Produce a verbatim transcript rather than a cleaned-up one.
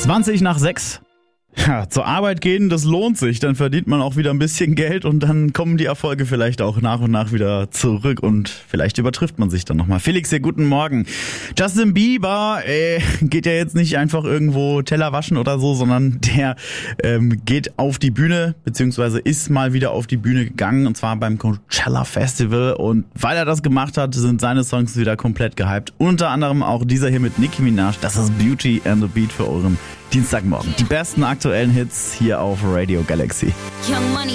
zwanzig nach sechs. Ja, zur Arbeit gehen, das lohnt sich. Dann verdient man auch wieder ein bisschen Geld und dann kommen die Erfolge vielleicht auch nach und nach wieder zurück und vielleicht übertrifft man sich dann nochmal. Felix hier, guten Morgen. Justin Bieber äh, geht ja jetzt nicht einfach irgendwo Teller waschen oder so, sondern der ähm, geht auf die Bühne, beziehungsweise ist mal wieder auf die Bühne gegangen und zwar beim Coachella Festival, und weil er das gemacht hat, sind seine Songs wieder komplett gehypt. Unter anderem auch dieser hier mit Nicki Minaj. Das ist Beauty and the Beat für euren Dienstagmorgen. Die besten aktuellen Hits hier auf Radio Galaxy.